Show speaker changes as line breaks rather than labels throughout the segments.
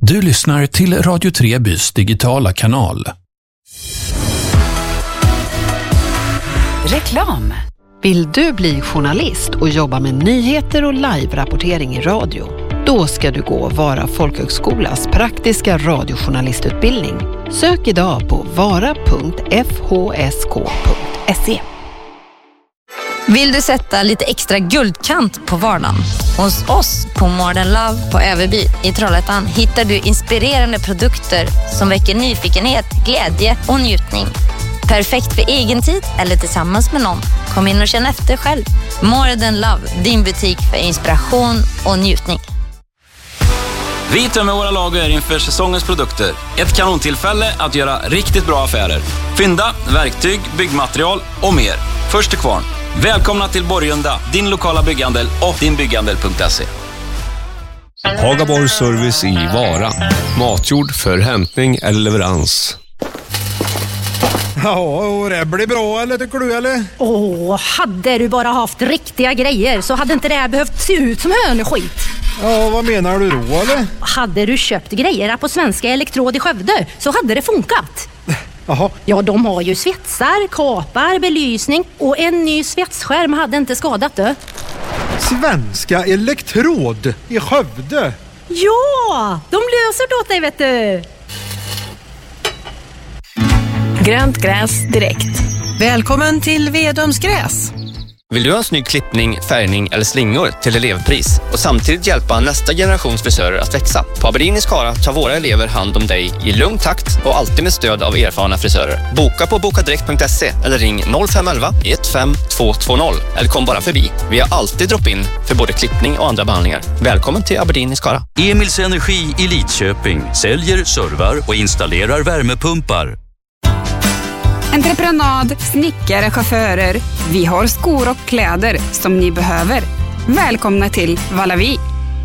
Du lyssnar till Radio Trebys digitala kanal.
Reklam.
Vill du bli journalist och jobba med nyheter och live-rapportering i radio? Då ska du gå Vara folkhögskolas praktiska radiojournalistutbildning. Sök idag på vara.fhsk.se.
Vill du sätta lite extra guldkant på vardagen? Hos oss på Modern Love på Överby i Trollhättan hittar du inspirerande produkter som väcker nyfikenhet, glädje och njutning. Perfekt för egen tid eller tillsammans med någon. Kom in och känn efter själv. Modern Love, din butik för inspiration och njutning.
Vi tömmer våra lager inför säsongens produkter. Ett kanontillfälle att göra riktigt bra affärer. Fynda, verktyg, byggmaterial och mer. Först till kvarn. Välkomna till Borgunda, din lokala bygghandel och dinbygghandel.se.
Hagaborg Service i Vara. Matjord för hämtning eller leverans.
Ja, och det blir bra, eller tycker du, eller?
Hade du bara haft riktiga grejer så hade inte det här behövt se ut som hönskit.
Ja, vad menar du då, eller?
Hade du köpt grejer på Svenska Elektrod i Skövde så hade det funkat.
Jaha.
Ja, de har ju svetsar, kapar, belysning och en ny svetsskärm hade inte skadat det.
Svenska Elektrod i Skövde?
Ja, de löser det åt dig, vet du.
Grönt gräs direkt.
Välkommen till Vedums gräs.
Vill du ha en snygg klippning, färgning eller slingor till elevpris och samtidigt hjälpa nästa generations frisörer att växa? På Aberdeen i Skara tar våra elever hand om dig i lugn takt och alltid med stöd av erfarna frisörer. Boka på bokadirekt.se eller ring 0511 15220 eller kom bara förbi. Vi har alltid drop-in för både klippning och andra behandlingar. Välkommen till Aberdeen i Skara.
Emils Energi i Lidköping säljer, servar och installerar värmepumpar.
Entreprenad, snickare, chaufförer. Vi har skor och kläder som ni behöver. Välkomna till Valavi.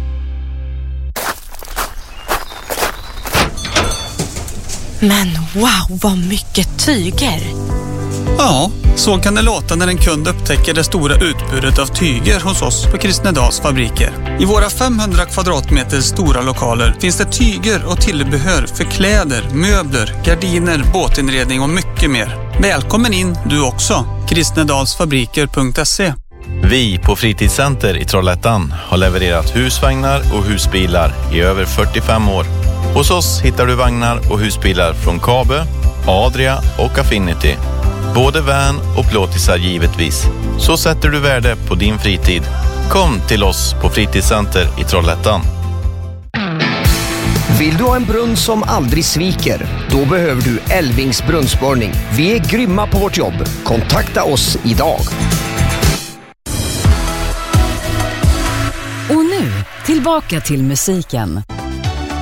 Men wow, vad mycket tyger.
Ja, så kan det låta när en kund upptäcker det stora utbudet av tyger hos oss på Kristnedals fabriker. I våra 500 kvadratmeter stora lokaler finns det tyger och tillbehör för kläder, möbler, gardiner, båtinredning och mycket mer. Välkommen in du också. Kristnedalsfabriker.se.
Vi på Fritidscenter i Trollhättan har levererat husvagnar och husbilar i över 45 år. Hos oss hittar du vagnar och husbilar från Kabe, Adria och Affinity. Både van och plåtisar givetvis. Så sätter du värde på din fritid. Kom till oss på Fritidscenter i Trollhättan.
Vill du ha en brunn som aldrig sviker? Då behöver du Elvings brunnsborrning. Vi är grymma på vårt jobb. Kontakta oss idag.
Och nu, tillbaka till musiken.